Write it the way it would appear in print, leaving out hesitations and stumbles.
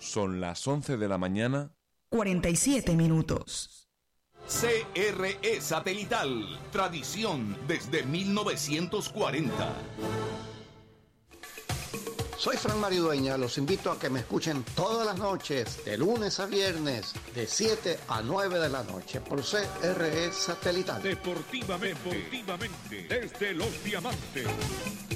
Son las 11 de la mañana. 47 minutos. CRE Satelital, tradición desde 1940. Soy Fran Mario Dueña, los invito a que me escuchen todas las noches, de lunes a viernes, de 7 a 9 de la noche, por CRE Satelital. Deportivamente, desde Los Diamantes.